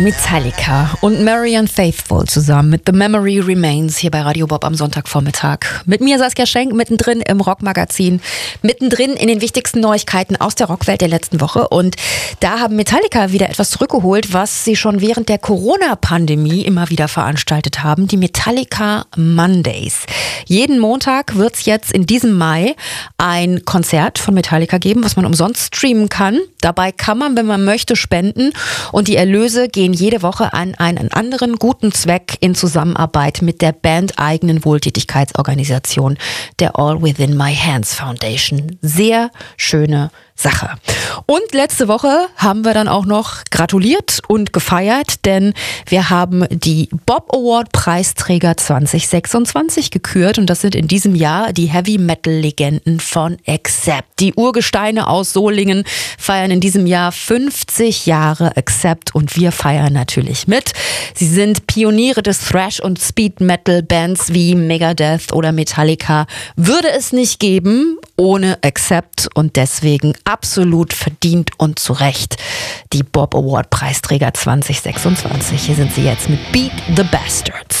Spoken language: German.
Metallica und Marianne Faithfull zusammen mit The Memory Remains hier bei Radio Bob am Sonntagvormittag. Mit mir Saskia Schenk, mittendrin im Rockmagazin, mittendrin in den wichtigsten Neuigkeiten aus der Rockwelt der letzten Woche. Und da haben Metallica wieder etwas zurückgeholt, was sie schon während der Corona-Pandemie immer wieder veranstaltet haben, die Metallica Mondays. Jeden Montag wird es jetzt in diesem Mai ein Konzert von Metallica geben, was man umsonst streamen kann. Dabei kann man, wenn man möchte, spenden und die Erlöse gehen jede Woche an einen anderen guten Zweck in Zusammenarbeit mit der bandeigenen Wohltätigkeitsorganisation der All Within My Hands Foundation. Sehr schöne Sache. Und letzte Woche haben wir dann auch noch gratuliert und gefeiert, denn wir haben die Bob Award Preisträger 2026 gekürt und das sind in diesem Jahr die Heavy Metal Legenden von Accept. Die Urgesteine aus Solingen feiern in diesem Jahr 50 Jahre Accept und wir feiern natürlich mit. Sie sind Pioniere des Thrash- und Speed-Metal-Bands wie Megadeth oder Metallica. Würde es nicht geben ohne Accept und deswegen absolut verdient und zu Recht die Bob Award Preisträger 2026. Hier sind sie jetzt mit Beat the Bastards.